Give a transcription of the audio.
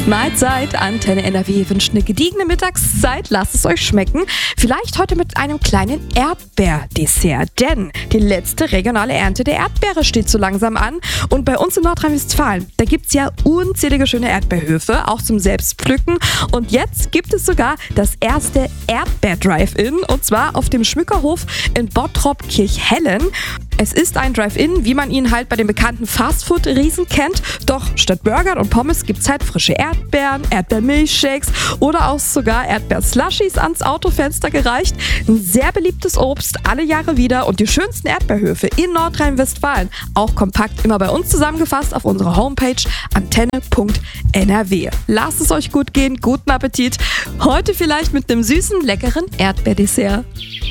Mahlzeit, Antenne NRW wünscht eine gediegene Mittagszeit. Lasst es euch schmecken. Vielleicht heute mit einem kleinen Erdbeerdessert, denn die letzte regionale Ernte der Erdbeere steht so langsam an. Und bei uns in Nordrhein-Westfalen, da gibt es ja unzählige schöne Erdbeerhöfe, auch zum Selbstpflücken. Und jetzt gibt es sogar das erste Erdbeer-Drive-In, und zwar auf dem Schmückerhof in Bottrop-Kirchhellen. Es ist ein Drive-In, wie man ihn halt bei den bekannten Fastfood-Riesen kennt. Doch statt Burgern und Pommes gibt es halt frische Erdbeeren, Erdbeermilchshakes oder auch sogar Erdbeerslushies ans Autofenster gereicht. Ein sehr beliebtes Obst, alle Jahre wieder, und die schönsten Erdbeerhöfe in Nordrhein-Westfalen. Auch kompakt immer bei uns zusammengefasst auf unserer Homepage antenne.nrw. Lasst es euch gut gehen, guten Appetit. Heute vielleicht mit einem süßen, leckeren Erdbeerdessert.